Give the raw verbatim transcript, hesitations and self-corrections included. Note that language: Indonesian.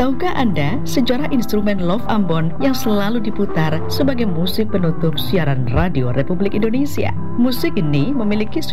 Tahukah Anda sejarah instrumen Love Ambon yang selalu diputar sebagai musik penutup siaran radio Republik Indonesia? Musik ini memiliki